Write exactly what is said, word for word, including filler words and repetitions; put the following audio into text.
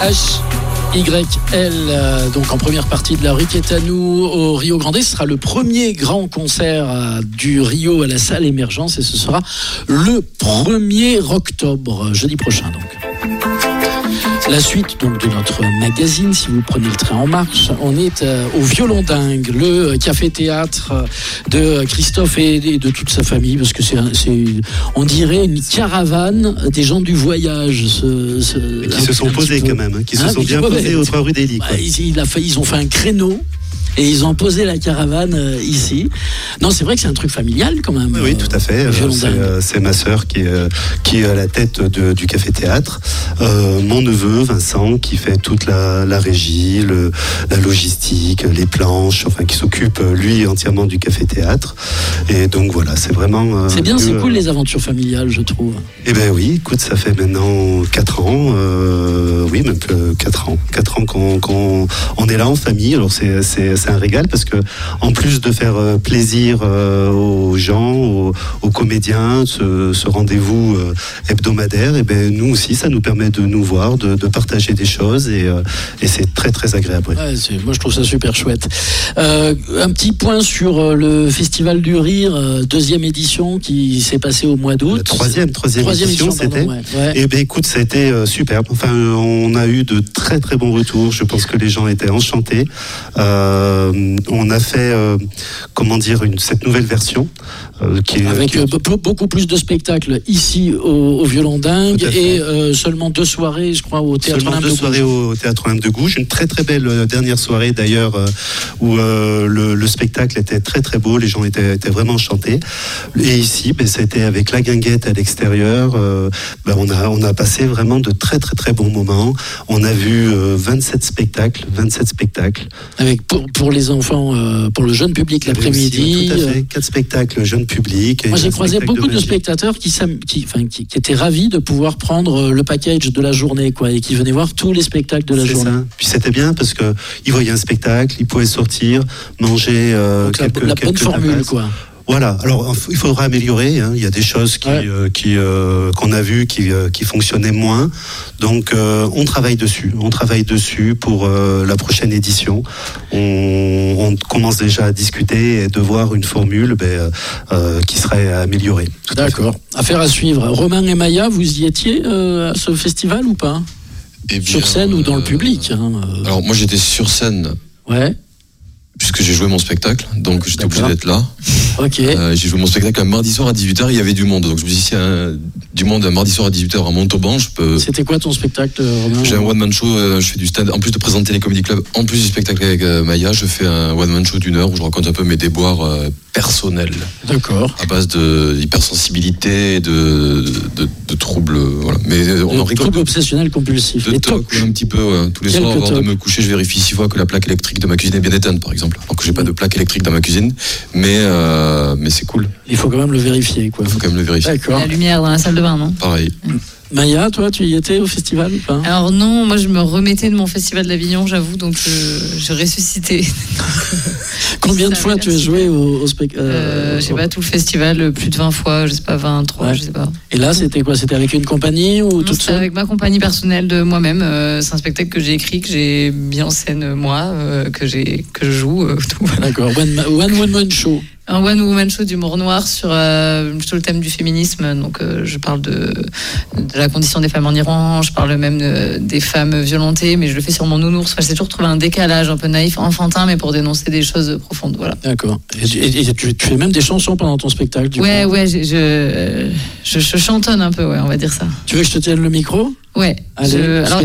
H Y L, euh, donc en première partie de la Riquetanu au Rio Grande. Ce sera le premier grand concert euh, du Rio à la salle Émergence et ce sera le premier octobre, jeudi prochain donc. La suite donc de notre magazine, si vous prenez le train en marche, on est euh, au Violon Dingue, le café-théâtre de Christophe et de toute sa famille, parce que c'est, c'est on dirait une caravane des gens du voyage. Ce, ce, qui se sont posés quand même, hein, qui hein, se sont bien posés aux trois rues d'Élie. Bah, il a fait, ils ont fait un créneau. Et ils ont posé la caravane euh, ici. Non, c'est vrai que c'est un truc familial quand même. Oui, oui tout à fait. Euh, c'est, euh, c'est ma sœur qui est, euh, qui est à la tête de, du café-théâtre. Euh, mon neveu, Vincent, qui fait toute la, la régie, le, la logistique, les planches, enfin qui s'occupe lui entièrement du café-théâtre. Et donc voilà, c'est vraiment... Euh, c'est bien, que, c'est cool les aventures familiales, je trouve. Eh bien oui, écoute, ça fait maintenant quatre ans, euh, oui, même quatre ans. quatre ans qu'on, qu'on on est là en famille, alors c'est... c'est c'est un régal parce que en plus de faire euh, plaisir euh, aux gens, aux, aux comédiens, ce, ce rendez-vous euh, hebdomadaire, et ben nous aussi ça nous permet de nous voir, de, de partager des choses et, euh, et c'est très très agréable. Ouais, c'est, moi je trouve ça super chouette. Euh, un petit point sur euh, le Festival du Rire, euh, deuxième édition qui s'est passée au mois d'août. La troisième, troisième, troisième édition, édition c'était. Pardon, ouais, ouais. Et ben écoute, ça a été euh, superbe. Enfin, on a eu de très très bons retours. Je pense que les gens étaient enchantés. Euh, Euh, on a fait, euh, comment dire, une, cette nouvelle version. Euh, qui est, Avec qui est... Euh, beaucoup plus de spectacles ici au, au Violon Dingue et euh, seulement deux soirées, je crois, au Théâtre Olympe de Gouges. Seulement deux soirées au Théâtre Olympe de Gouges. Une très très belle euh, dernière soirée d'ailleurs euh, où euh, le, le spectacle était très très beau, les gens étaient, étaient vraiment enchantés. Et ici, ben, c'était avec la guinguette à l'extérieur. Euh, ben, on, a, on a passé vraiment de très très très bons moments. On a vu euh, vingt-sept spectacles, vingt-sept spectacles. Avec pour, pour les enfants, euh, pour le jeune public l'après-midi. Tout à fait, quatre spectacles jeunes publics. Moi j'ai croisé beaucoup de, de spectateurs qui, qui, enfin, qui, qui étaient ravis de pouvoir prendre le package de la journée, quoi, et qui venaient voir tous les spectacles de la C'est journée. Ça. Puis c'était bien parce que ils voyaient un spectacle, ils pouvaient sortir, manger euh, Donc quelques, la, la bonne quelques formule, tapas. quoi. Voilà. Alors il faudra améliorer. Hein. Il y a des choses qui, ouais. euh, qui euh, qu'on a vues qui, euh, qui fonctionnaient moins. Donc euh, on travaille dessus. On travaille dessus pour euh, la prochaine édition. On, on commence déjà à discuter et de voir une formule ben, euh, qui serait améliorée. Tout D'accord. Affaire à suivre. Romain et Maya, vous y étiez euh, à ce festival ou pas ? Eh bien, sur scène euh, ou dans le public hein, euh... Alors moi j'étais sur scène. Ouais. Puisque j'ai joué mon spectacle, donc j'étais D'accord. obligé d'être là. Ok. Euh, j'ai joué mon spectacle un mardi soir à dix-huit heures, il y avait du monde. Donc je me suis dit, s'il y a du monde un mardi soir à dix-huit heures à Montauban, je peux... C'était quoi ton spectacle, Romain ? J'ai un one-man show, euh, je fais du stand, en plus de présenter les comedy clubs, en plus du spectacle avec euh, Maya, je fais un one-man show d'une heure où je raconte un peu mes déboires euh, personnels. D'accord. À base de hypersensibilité, de, de, de troubles, voilà. Mais on en rigole. Troubles obsessionnels compulsifs. De toc, un petit peu, ouais. Tous les Quelques soirs avant toc. de me coucher, je vérifie six fois que la plaque électrique de ma cuisine est bien éteinte, par exemple. Alors que j'ai pas de plaque électrique dans ma cuisine, mais euh, mais c'est cool. Il faut quand même le vérifier, quoi. Il faut quand même le vérifier. D'accord. La lumière dans la salle de bain, non ? Pareil. Mmh. Maya, toi, tu y étais au festival ou pas ? Alors non, moi je me remettais de mon festival d'Avignon, j'avoue, donc je, je ressuscitais. Combien de fois tu as joué au, au spectacle euh, Je sais pas, tout le festival, plus de vingt fois, je sais pas, vingt-trois, ouais. je sais pas. Et là, c'était quoi ? C'était avec une compagnie ou non, toute seule ? Avec ma compagnie personnelle de moi-même. Euh, c'est un spectacle que j'ai écrit, que j'ai mis en scène moi, euh, que, j'ai, que je joue. Euh, tout, voilà. D'accord, one, one woman show. Un one-woman show d'humour noir sur, euh, sur le thème du féminisme. Donc, euh, je parle de, de la condition des femmes en Iran, je parle même de, des femmes violentées, mais je le fais sur mon nounours. Enfin, j'ai toujours trouvé un décalage un peu naïf, enfantin, mais pour dénoncer des choses profondes. Voilà. D'accord. Et, et, et tu, tu fais même des chansons pendant ton spectacle, du Ouais, coup. ouais, je, je, je, je chantonne un peu, ouais, on va dire ça. Tu veux que je te tienne le micro ? Ouais. Allez. Je, alors,